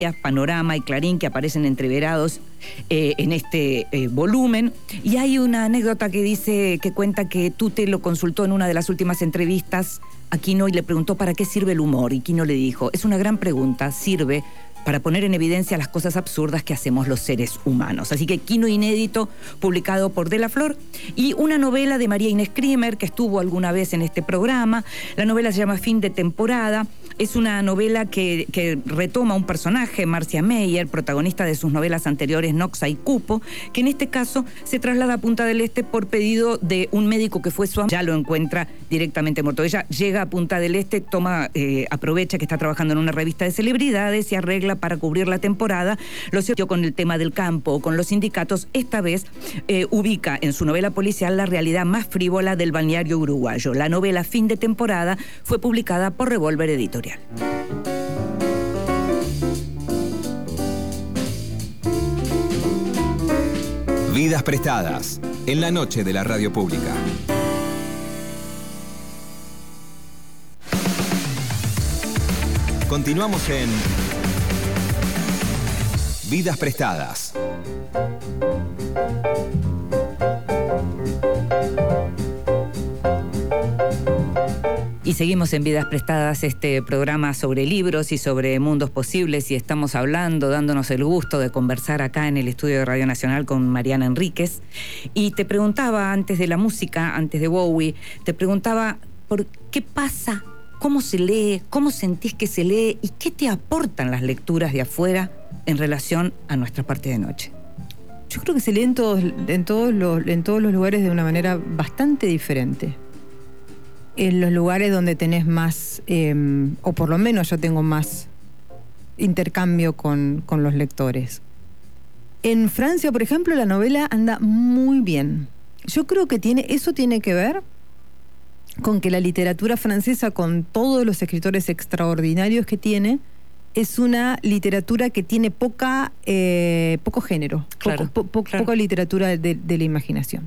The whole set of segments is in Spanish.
Panorama y Clarín, que aparecen entreverados en este volumen. Y hay una anécdota que cuenta que Tute lo consultó en una de las últimas entrevistas a Quino y le preguntó ¿para qué sirve el humor? Y Quino le dijo, es una gran pregunta, sirve para poner en evidencia las cosas absurdas que hacemos los seres humanos. Así que Quino inédito, publicado por De la Flor, y una novela de María Inés Krimer, que estuvo alguna vez en este programa. La novela se llama Fin de temporada. Es una novela que retoma un personaje, Marcia Meyer, protagonista de sus novelas anteriores Noxa y Cupo, que en este caso se traslada a Punta del Este por pedido de un médico que fue su amigo. Ya lo encuentra directamente muerto. Ella llega a Punta del Este, aprovecha que está trabajando en una revista de celebridades y arregla para cubrir la temporada. Lo cierto con el tema del campo o con los sindicatos, esta vez ubica en su novela policial la realidad más frívola del balneario uruguayo. La novela Fin de temporada fue publicada por Revólver Editorial. Vidas prestadas en la noche de la radio pública. Continuamos en Vidas prestadas. Y seguimos en Vidas Prestadas, este programa sobre libros y sobre mundos posibles, y estamos hablando, dándonos el gusto de conversar acá en el estudio de Radio Nacional con Mariana Enríquez. Y te preguntaba antes de la música, antes de Bowie, te preguntaba por qué pasa, cómo se lee, cómo sentís que se lee y qué te aportan las lecturas de afuera en relación a nuestra parte de noche. Yo creo que se lee en todos los lugares de una manera bastante diferente. En los lugares donde tenés más, o por lo menos yo tengo más intercambio con los lectores. En Francia, por ejemplo, la novela anda muy bien. Yo creo que eso tiene que ver con que la literatura francesa, con todos los escritores extraordinarios que tiene, es una literatura que tiene poco género, claro. Poca literatura de la imaginación.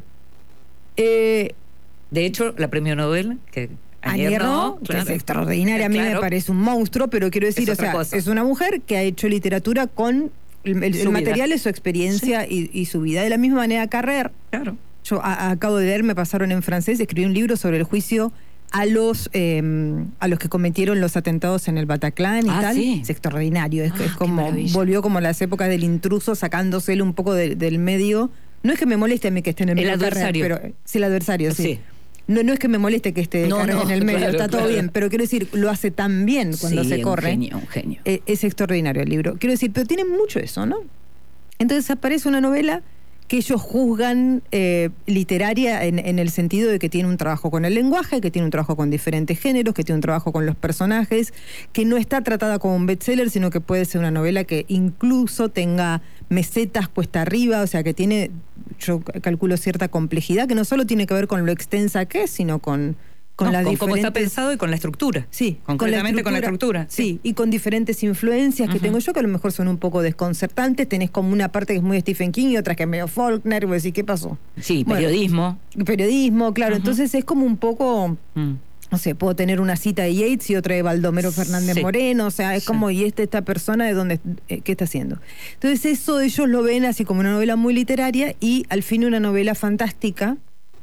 De hecho, la premio Nobel, que Annie Ernaux, que es extraordinaria, a mí me parece un monstruo, pero quiero decir, es una mujer que ha hecho literatura con el material de su experiencia, sí, y su vida. De la misma manera, Carrère. Claro. Yo acabo de leer, me pasaron en francés, escribí un libro sobre el juicio a los que cometieron los atentados en el Bataclan y tal. ¿Sí? Es extraordinario, es como volvió como las épocas del intruso, sacándosele un poco del medio. No es que me moleste a mí que esté en el medio. El adversario. Pero sí, el adversario, sí. No es que me moleste que esté en el medio, está todo bien, pero quiero decir, lo hace tan bien cuando se corre. Un genio. Es extraordinario el libro. Quiero decir, pero tiene mucho eso, ¿no? Entonces aparece una novela que ellos juzgan literaria en el sentido de que tiene un trabajo con el lenguaje, que tiene un trabajo con diferentes géneros, que tiene un trabajo con los personajes, que no está tratada como un bestseller, sino que puede ser una novela que incluso tenga mesetas cuesta arriba, o sea que tiene, yo calculo, cierta complejidad, que no solo tiene que ver con lo extensa que es, sino con las diferentes... cómo está pensado y con la estructura. Sí. Concretamente con la estructura. Sí, y con diferentes influencias que tengo yo, que a lo mejor son un poco desconcertantes. Tenés como una parte que es muy Stephen King y otra que es medio Faulkner, y vos decís, ¿qué pasó? Sí, periodismo. Periodismo, claro. Entonces es como un poco... No sé, puedo tener una cita de Yeats y otra de Baldomero Fernández Moreno, o sea, es como, ¿y esta persona de dónde, qué está haciendo? Entonces eso ellos lo ven así como una novela muy literaria y al fin una novela fantástica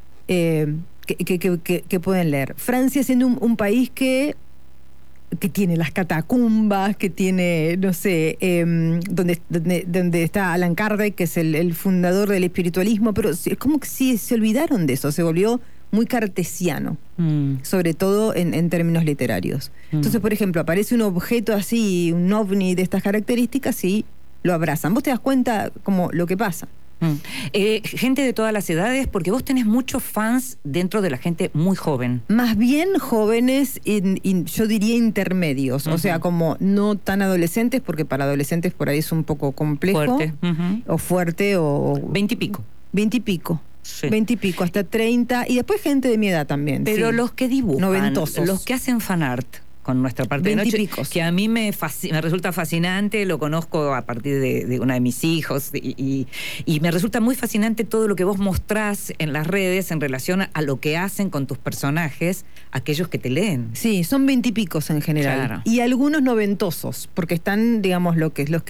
que pueden leer. Francia siendo un país que tiene las catacumbas, que tiene, no sé, donde está Allan Kardec, que es el fundador del espiritualismo, pero es como que sí se olvidaron de eso, se volvió muy cartesiano, sobre todo en términos literarios. Entonces, por ejemplo, aparece un objeto así, un ovni de estas características y lo abrazan. Vos te das cuenta como lo que pasa. Gente de todas las edades, porque vos tenés muchos fans dentro de la gente muy joven. Más bien jóvenes, yo diría intermedios, o sea, como no tan adolescentes, porque para adolescentes por ahí es un poco complejo. Fuerte. O fuerte, o... 20 y pico. 20 y pico. Sí. 20 y pico, hasta 30, y después gente de mi edad también. Pero sí, los que dibujan, noventosos, los que hacen fanart, con nuestra parte de noche, Veintipicos. que a mí me resulta fascinante, lo conozco a partir de una de mis hijos, y me resulta muy fascinante todo lo que vos mostrás en las redes en relación a lo que hacen con tus personajes aquellos que te leen. Sí, son 20 y picos en general. Claro. Y algunos noventosos, porque están, digamos, los que